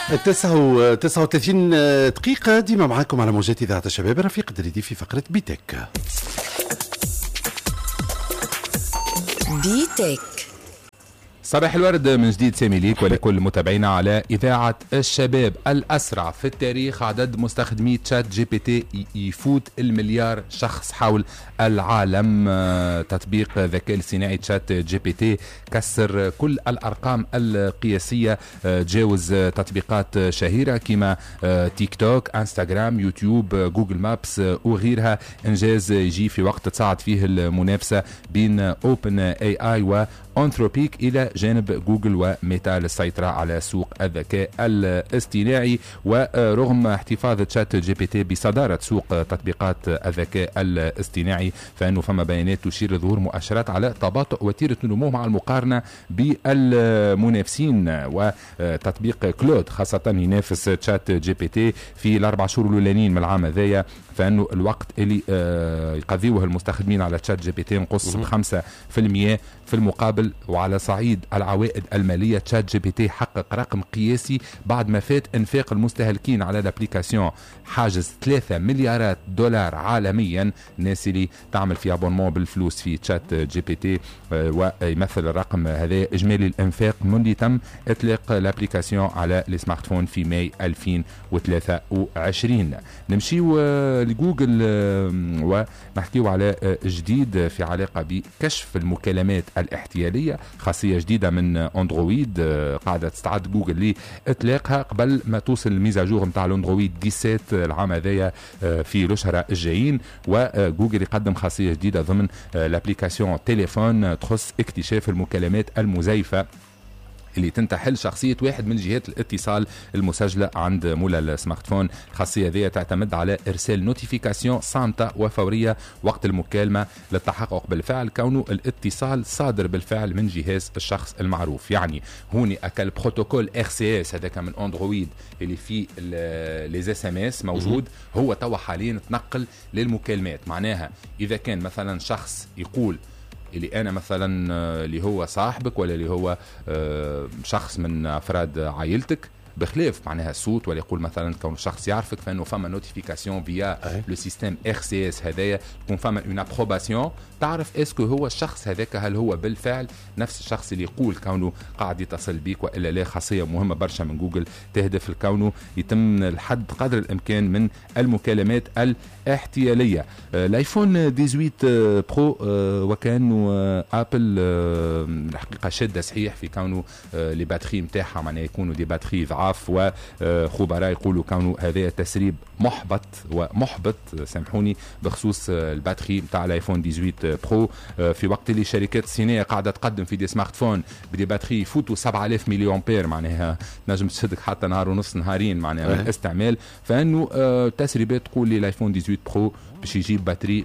39 دقيقة ديما معاكم على موجات إذاعة الشباب. رفيق الدريدي في فقرة بيتك. صباح الورد من جديد سامي ليك ولكل متابعينا على إذاعة الشباب. الأسرع في التاريخ عدد مستخدمي تشات جي بي تي يفوت المليار شخص حول العالم. تطبيق ذكاء الاصطناعي تشات جي بي تي كسر كل الأرقام القياسية، تجاوز تطبيقات شهيرة كما تيك توك، انستغرام، يوتيوب، جوجل مابس وغيرها. إنجاز يجي في وقت تصاعد فيه المنافسة بين اوبن اي اي وأنثروبيك إلى جانب جوجل وميتا للسيطرة على سوق الذكاء الاصطناعي. ورغم احتفاظ تشات جي بي تي بصدارة سوق تطبيقات الذكاء الاصطناعي، فإنه فما بيانات تشير لظهور مؤشرات على تباطؤ وتيرة النمو مع المقارنة بالمنافسين. وتطبيق كلود خاصة ينافس تشات جي بي تي في الأربع شهور الأولانيين من العام هذايا، فإنه الوقت اللي يقضيوه المستخدمين على تشات جي بي تي نقص ب5%. في المقابل وعلى صعيد العوائد المالية، تشات جي بي تي حقق رقم قياسي بعد ما فات انفاق المستهلكين على الابليكاسيون حاجز 3 مليارات دولار عالميا. الناس اللي تعمل في ابونمون بالفلوس في تشات جي بي تي، ويمثل الرقم هذا اجمالي الانفاق منذ تم اطلاق الابليكاسيون على السمارت فون في ماي 2023. نمشيو لجوجل ونحكيو على جديد في علاقة بكشف المكالمات الاحتيالية، خاصية جديدة من اندرويد قاعدة تستعد جوجل لإطلاقها قبل ما توصل الميزاجور متاع الاندرويد 17 العام هذايا في الأشهر الجايين. وجوجل يقدم خاصية جديدة ضمن الابليكاسيون تليفون تخص اكتشاف المكالمات المزيفة اللي تنتحل شخصية واحد من جهات الاتصال المسجلة عند مولى السمارت فون. الخاصية ذي تعتمد على إرسال نوتيفيكاسيون صامتة وفورية وقت المكالمة للتحقق بالفعل كونه الاتصال صادر بالفعل من جهاز الشخص المعروف. يعني هوني أكل بروتوكول RCS هذاك من أندرويد اللي فيه les SMS موجود، هو توا حاليا تنقل للمكالمات. معناها إذا كان مثلا شخص يقول اللي أنا مثلا اللي هو صاحبك ولا اللي هو شخص من أفراد عائلتك بخلاف معناها الصوت، ولا يقول مثلا كون شخص يعرفك، فانه فما نوتيفيكاسيون فيا لو سيستم RCS هذايا، تكون فما اون ابروباسيون تعرف اسكو هو الشخص هذاك هل هو بالفعل نفس الشخص اللي يقول كونه قاعد يتصل بيك والا لا. خاصيه مهمه برشا من جوجل تهدف لكونه يتم الحد قدر الامكان من المكالمات الاحتياليه. الايفون 18 برو وكانه ابل الحقيقه شاده صحيح في كونه لي باتري نتاعها معناها يكونوا دي باتري ضعاف، وخبراء يقولوا كونه هذا تسريب محبط سامحوني بخصوص الباتري نتاع الايفون 18 برو. في وقت اللي شركات الصينيه قاعده تقدم في دي سمارت فون بدي باتري يفوتوا 7000 ملي امبير، معناها تنجم تشدك حتى نهار ونص نهارين معناها من الاستعمال، فانه تسريبات تقول لي الايفون 18 برو باش يجيب باتري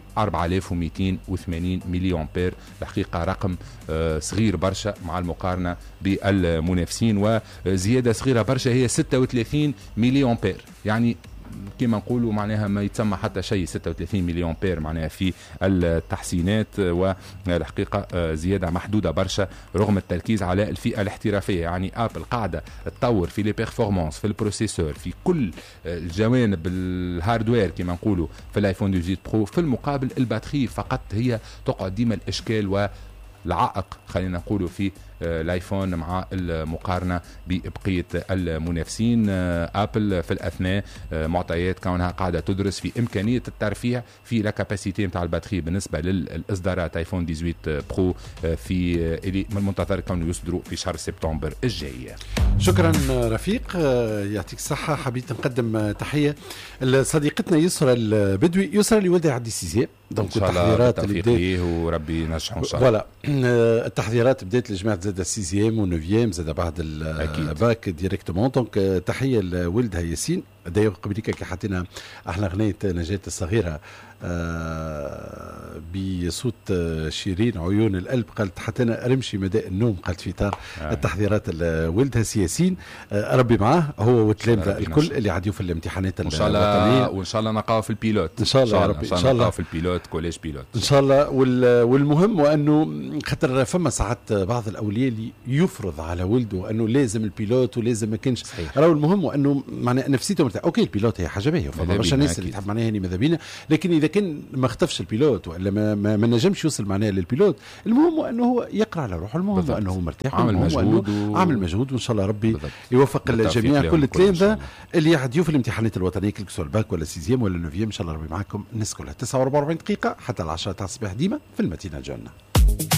4280 ملي امبير. الحقيقه رقم صغير برشا مع المقارنه بالمنافسين، وزياده صغيره برشا هي 36 ملي امبير، يعني كما نقولوا معناها ما يتسمى حتى شيء 36 ملي امبير معناها في التحسينات. والحقيقه زياده محدوده برشا رغم التركيز على الفئه الاحترافيه. يعني ابل قاعده تطور في لي بيرفورمانس في البروسيسور في كل الجوانب الهاردوير كما نقولوا في الايفون 18 برو، في المقابل الباتري فقط هي تقعد ديما الاشكال والعائق خلينا نقولوا في الايفون مع المقارنه ببقيه المنافسين. ابل في الاثناء معطيات كونها قاعده تدرس في امكانيه الترفيع في لا كاباسيتي نتاع الباتري بالنسبه للاصدارات ايفون 18 برو في اللي من المنتظر كونه يصدروا في شهر سبتمبر الجاي. شكرا رفيق، يعطيك الصحه. حبيت نقدم تحيه لصديقتنا يسرى البدوي. يسرى اللي ولدها عندي سيزي دونك التحضيرات اللي بدات وربي ينجحوا ان شاء الله. فوالا التحضيرات بدات لجماعه زاد السيزيام ونوفيام زاد بعد الباك ديريكتومون. دونك تحيه لولدها ياسين. دايما قبليك كي حطينا احنا غنية نجاة الصغيرة بصوت شيرين عيون القلب، قالت حطينا رمشي مداء النوم، قالت في اطار التحضيرات ولدها ياسين. ربي معاه هو والتلامذة الكل اللي عاديو في الامتحانات الوطنية، وان شاء الله نلقاو في البيلوت ان شاء الله يا ربي، ان شاء الله في البيلوت كوليج بيلوت ان شاء الله. والمهم وانه خاطر فما ساعات بعض الاولياء اللي يفرض على ولده انه لازم البيلوت ولازم ما كانش. راهو المهم وانه معناها نفسيته مرتاح. اوكي البيلوت هي حاجه باهيه فما برشا ناس اللي تحب معناها ماذا بينا، لكن اذا كان ما اختفش البيلوت ولا ما نجمش يوصل معناها للبيلوت، المهم انه هو يقرا على روحه، المهم انه مرتاح، عامل مجهود وان شاء الله ربي يوفق الجميع. كل التلامذه اللي يعديوا في الامتحانات الوطنيه كل سواء الباك ولا سيزيام ولا نوفيام، ان شاء الله ربي معكم الناس كلها. 49 دقيقه حتى 10 تاع الصباح ديما في المدينه جنة.